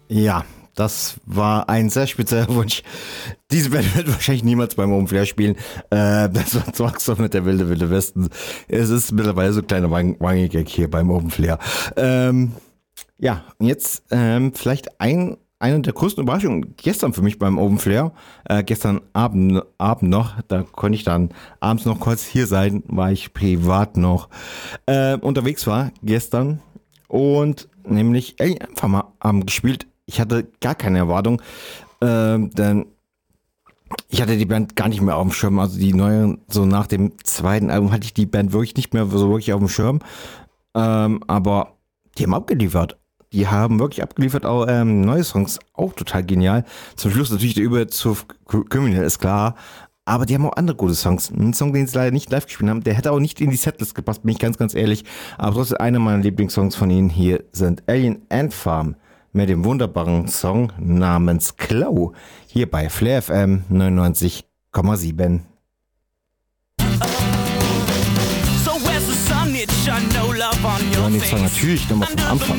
Ja, das war ein sehr spezieller Wunsch. Diese Band wird wahrscheinlich niemals beim Open Flair spielen. Das war Zwangsstoff mit der Wilde Westen. Es ist mittlerweile so ein kleiner Wangi-Gag hier beim Open Flair. Ja, und jetzt vielleicht eine der größten Überraschungen gestern für mich beim Open Flair. Gestern Abend noch, da konnte ich dann abends noch kurz hier sein, weil ich privat noch unterwegs war gestern. Und nämlich einfach mal gespielt. Ich hatte gar keine Erwartung, denn ich hatte die Band gar nicht mehr auf dem Schirm. Also die neuen, so nach dem zweiten Album hatte ich die Band wirklich nicht mehr so wirklich auf dem Schirm. Aber die haben abgeliefert. Die haben wirklich abgeliefert, auch neue Songs, auch total genial. Zum Schluss natürlich der Überzug Criminal, ist klar. Aber die haben auch andere gute Songs. Ein Song, den sie leider nicht live gespielt haben, der hätte auch nicht in die Setlist gepasst, bin ich ganz, ganz ehrlich. Aber trotzdem einer meiner Lieblingssongs von ihnen hier sind Alien Ant Farm mit dem wunderbaren Song namens Claw. Hier bei Flair FM 99,7. Und jetzt war natürlich nochmal vom Anfang.